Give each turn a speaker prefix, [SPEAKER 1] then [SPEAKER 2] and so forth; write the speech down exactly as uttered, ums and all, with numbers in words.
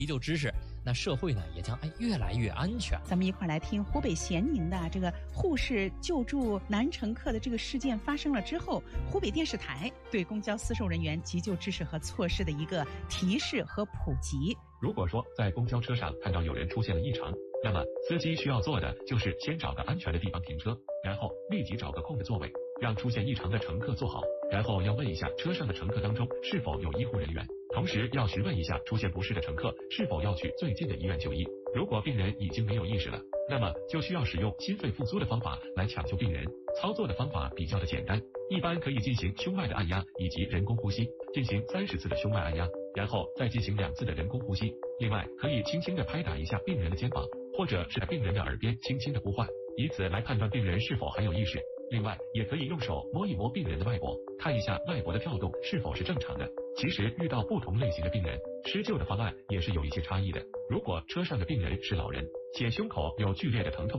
[SPEAKER 1] 急救知识，那社会呢也将哎越来越安全。
[SPEAKER 2] 咱们一块来听湖北咸宁的这个护士救助男乘客的这个事件发生了之后，湖北电视台对公交私售人员急救知识和措施的一个提示和普及。
[SPEAKER 3] 如果说在公交车上看到有人出现了异常，那么司机需要做的就是先找个安全的地方停车，然后立即找个空的座位，让出现异常的乘客坐好，然后要问一下车上的乘客当中是否有医护人员，同时要询问一下出现不适的乘客是否要去最近的医院就医。如果病人已经没有意识了，那么就需要使用心肺复苏的方法来抢救病人。操作的方法比较的简单，一般可以进行胸外的按压以及人工呼吸，进行三十次的胸外按压，然后再进行两次的人工呼吸。另外可以轻轻的拍打一下病人的肩膀，或者是在病人的耳边轻轻的呼唤，以此来判断病人是否还有意识。另外也可以用手摸一摸病人的脉搏，看一下脉搏的跳动是否是正常的。其实遇到不同类型的病人，施救的方案也是有一些差异的。如果车上的病人是老人，且胸口有剧烈的疼痛